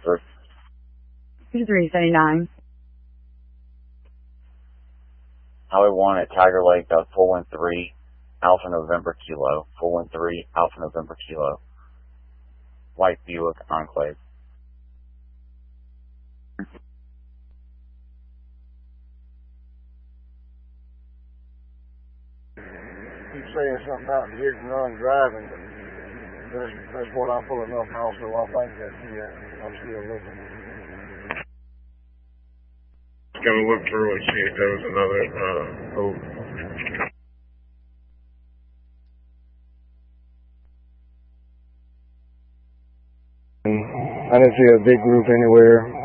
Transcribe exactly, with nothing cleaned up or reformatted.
three. two three seven nine. Highway one at Tiger Lake, uh, four one three, Alpha November Kilo. four one three, Alpha November Kilo. White Buick Enclave. Keep saying something about hit and run driving, but that's, that's what I'm pulling up also. I think that, yeah, I'm still looking. Gonna look through and see if there was another uh boat. I didn't see a big group anywhere.